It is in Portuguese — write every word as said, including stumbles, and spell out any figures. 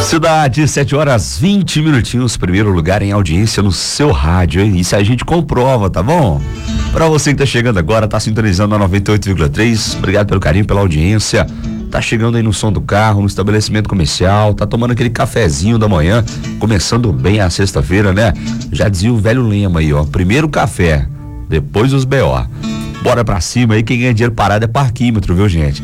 Cidade, sete horas vinte minutinhos, primeiro lugar em audiência no seu rádio, hein? Isso a gente comprova, tá bom? Pra você que tá chegando agora, tá sintonizando a noventa e oito vírgula três, obrigado pelo carinho, pela audiência. Tá chegando aí no som do carro, no estabelecimento comercial, tá tomando aquele cafezinho da manhã, começando bem a sexta-feira, né? Já dizia o velho lema aí, ó, primeiro o café, depois os B O. Bora pra cima aí, quem ganha dinheiro parado é parquímetro, viu, gente?